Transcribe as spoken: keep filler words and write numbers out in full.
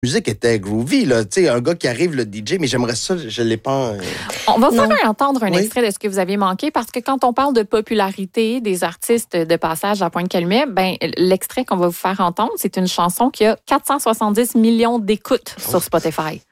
musique était groovy, là. Tu sais, un gars qui arrive, le D J, mais j'aimerais ça, je l'ai pas... Euh... On va vous faire entendre un oui. extrait de ce que vous aviez manqué, parce que quand on parle de popularité des artistes de passage à Pointe-Calumet, ben, l'extrait qu'on va vous faire entendre, c'est une chanson qui a quatre cent soixante-dix millions d'écoutes oh. sur Spotify.